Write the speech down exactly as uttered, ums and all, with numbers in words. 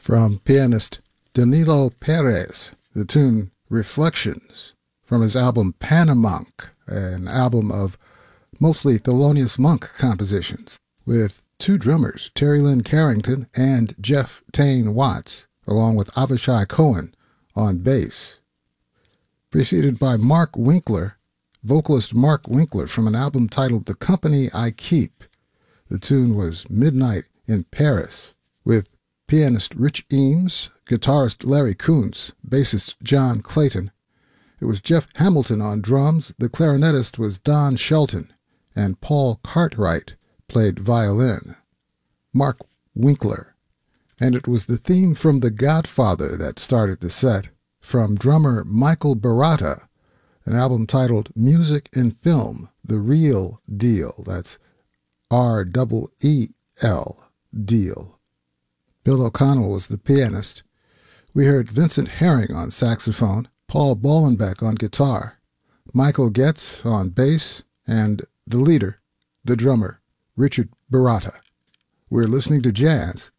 From pianist Danilo Perez, the tune Reflections from his album Panamonk, an album of mostly Thelonious Monk compositions, with two drummers, Terry Lynn Carrington and Jeff Tane Watts, along with Avishai Cohen on bass. Preceded by Mark Winkler, vocalist Mark Winkler, from an album titled The Company I Keep. The tune was Midnight in Paris, with pianist Rich Eames, guitarist Larry Kuntz, bassist John Clayton. It was Jeff Hamilton on drums, the clarinetist was Don Shelton, and Paul Cartwright played violin. Mark Winkler. And it was the theme from The Godfather that started the set, from drummer Michael Baratta, an album titled Music in Film, The Real Deal. That's R E E L, Deal. Bill O'Connell was the pianist. We heard Vincent Herring on saxophone, Paul Bollenbeck on guitar, Michael Getz on bass, and the leader, the drummer, Richard Baratta. We're listening to jazz